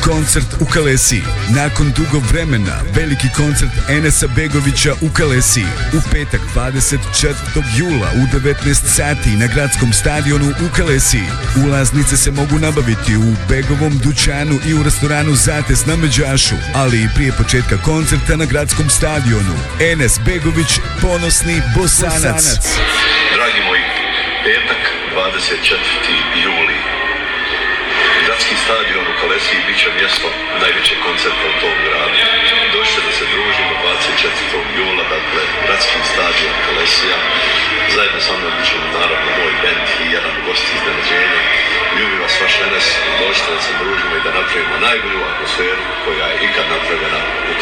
koncert u Kalesiji. Nakon dugo vremena, veliki koncert Enesa Begovića u Kalesiji. U petak 24. jula u 19 sati na gradskom stadionu u Kalesiji. Ulaznice se mogu nabaviti u Begovom dućanu i u restoranu Zates na Međašu, ali i prije početka koncerta na gradskom stadionu. Enes Begović, ponosni Bosanac. Dragi moji, petak 24. juli. Gradski stadion u Kalesiji bit će mjesto najvećeg koncerta u tom gradu. Dođite da se družimo 24. jula, dakle, gradski stadion Kalesija. Zajedno sa mnom bit ćemo naravno moj bend i jedan gost iznenađenja. Ljubi vas vaš Enes, dođite da se družimo i da napravimo najbolju atmosferu koja je ikad napravljena u